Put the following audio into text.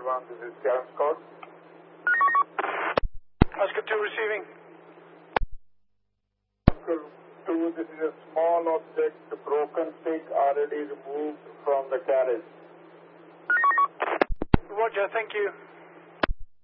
1, this is Karen Scott. Oscar 2 receiving. Oscar 2, this is a small object, the broken stick already removed from the carriage. Roger, thank you.